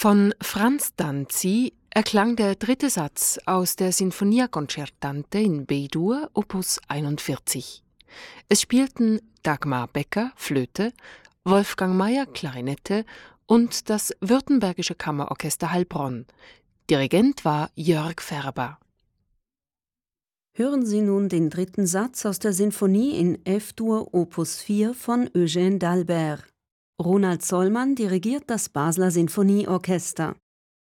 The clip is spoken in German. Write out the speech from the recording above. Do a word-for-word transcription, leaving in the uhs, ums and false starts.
Von Franz Danzi erklang der dritte Satz aus der Sinfonia Concertante in B-Dur, Opus einundvierzig. Es spielten Dagmar Becker, Flöte, Wolfgang Mayer, Klarinette und das Württembergische Kammerorchester Heilbronn. Dirigent war Jörg Färber. Hören Sie nun den dritten Satz aus der Sinfonie in F-Dur Opus vier von Eugène d'Albert. Ronald Zollmann dirigiert das Basler Sinfonieorchester.